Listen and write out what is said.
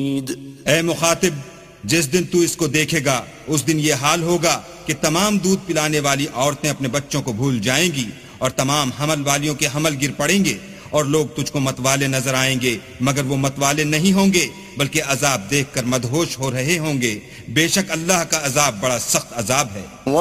ए मुखातिब, जिस दिन तू इसको देखेगा उस दिन ये हाल होगा कि तमाम दूध पिलाने वाली औरतें अपने बच्चों को भूल जाएंगी और तमाम हमल वालियों के हमल गिर पड़ेंगे और लोग तुझको मतवाले नजर आएंगे, मगर वो मतवाले नहीं होंगे बल्कि अजाब देखकर मदहोश हो रहे होंगे। बेशक अल्लाह का अजाब बड़ा सख्त अजाब है।